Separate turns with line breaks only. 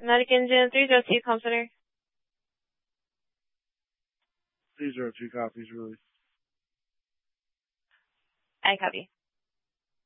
Medic Engine 302, com center.
302 copies, really.
I copy.